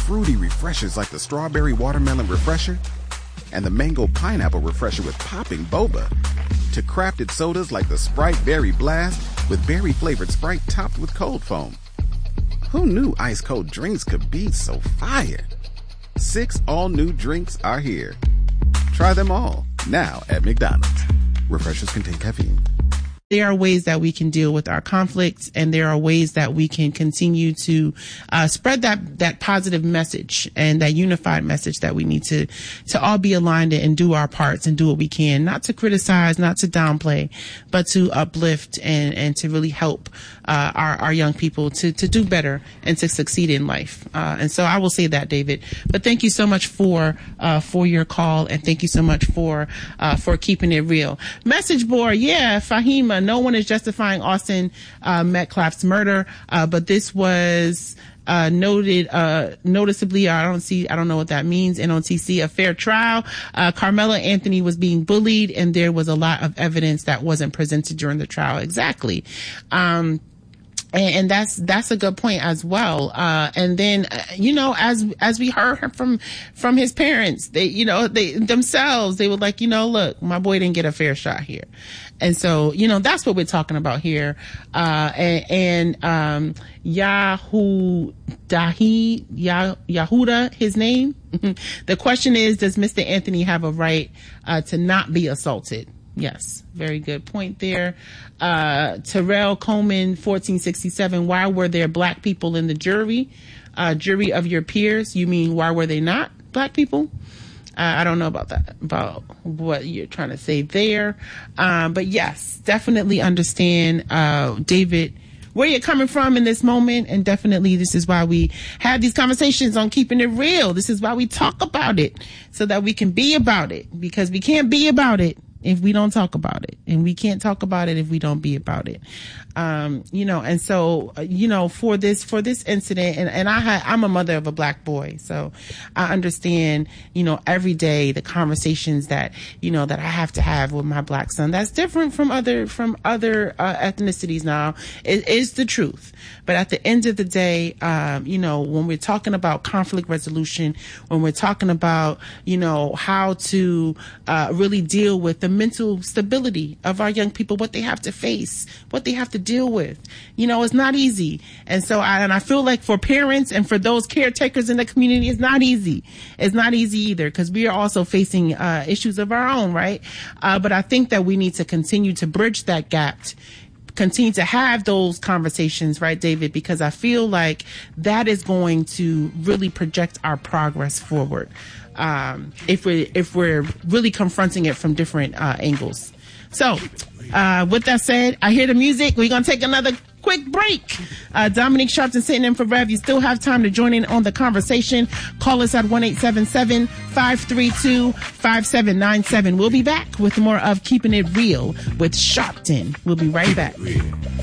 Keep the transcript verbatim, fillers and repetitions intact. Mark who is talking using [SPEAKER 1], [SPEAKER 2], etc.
[SPEAKER 1] fruity refreshers like the strawberry watermelon refresher and the mango pineapple refresher with popping boba, to crafted sodas like the Sprite Berry Blast with berry-flavored Sprite topped with cold foam. Who knew ice-cold drinks could be so fire? Six all-new drinks are here. Try them all, now at McDonald's. Refreshers contain caffeine.
[SPEAKER 2] There are ways that we can deal with our conflicts, and there are ways that we can continue to uh, spread that that positive message and that unified message that we need to to all be aligned and do our parts and do what we can, not to criticize, not to downplay, but to uplift and and to really help uh, our our young people to to do better and to succeed in life. Uh, and so I will say that, David. But thank you so much for uh, for your call, and thank you so much for uh, for keeping it real. Message board, yeah, Fahima. No one is justifying Austin uh, Metcalf's murder, uh, but this was uh, noted uh, noticeably. I don't see. I don't know what that means. N O T C, a fair trial. Uh, Carmela Anthony was being bullied, and there was a lot of evidence that wasn't presented during the trial. Exactly. Um, And, and that's, that's a good point as well. Uh, and then, uh, you know, as, as we heard from, from his parents, they, you know, they themselves, they were like, you know, look, my boy didn't get a fair shot here. And so, you know, that's what we're talking about here. Uh, and, and, um, Yahoo Dahi, Yah, Yahuda, his name. The question is, does Mister Anthony have a right, uh, to not be assaulted? Yes, very good point there. Uh, Terrell Coleman, fourteen sixty-seven. Why were there black people in the jury? Uh, jury of your peers? You mean why were they not black people? Uh, I don't know about that, about what you're trying to say there. Um, but yes, definitely understand, uh, David, where you're coming from in this moment. And definitely this is why we have these conversations on keeping it real. This is why we talk about it, so that we can be about it, because we can't be about it if we don't talk about it, and we can't talk about it if we don't be about it. Um, you know, and so, uh, you know, for this, for this incident, and, and I had, I'm a mother of a black boy, so I understand, you know, every day the conversations that, you know, that I have to have with my black son. That's different from other, from other, uh, ethnicities now. It is the truth. But at the end of the day, um, you know, when we're talking about conflict resolution, when we're talking about, you know, how to, uh, really deal with the mental stability of our young people, what they have to face, what they have to deal with. You know, it's not easy. And so I, and I feel like for parents and for those caretakers in the community, it's not easy. It's not easy either, because we are also facing, uh, issues of our own, right? Uh, but I think that we need to continue to bridge that gap, continue to have those conversations, right, David? Because I feel like that is going to really project our progress forward. Um, if we're, if we're really confronting it from different, uh, angles. So, uh, with that said, I hear the music. We're going to take another quick break. Uh, Dominique Sharpton sitting in for Rev. You still have time to join in on the conversation. Call us at one eight seven seven, five three two, five seven nine seven. We'll be back with more of Keeping It Real with Sharpton. We'll be right back.